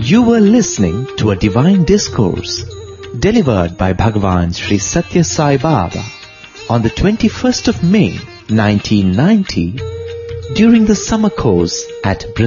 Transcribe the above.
You were listening to a divine discourse delivered by Bhagavan Sri Satya Sai Baba on the 21st of May 1990 during the summer course at